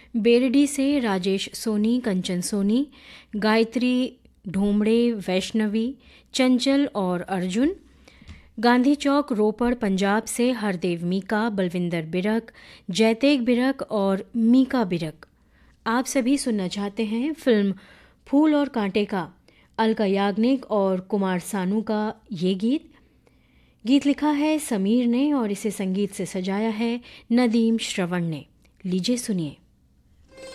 बेरडी से राजेश सोनी, कंचन सोनी, गायत्री ढोमड़े, वैष्णवी, चंचल और अर्जुन। गांधी चौक रोपड़ पंजाब से हरदेव मीका, बलविंदर बिरक, जयतेग बिरक और मीका बिरक। आप सभी सुनना चाहते हैं फिल्म फूल और कांटे का अलका याग्निक और कुमार सानू का ये गीत। गीत लिखा है समीर ने और इसे संगीत से सजाया है नदीम श्रवण ने। लीजिए सुनिए।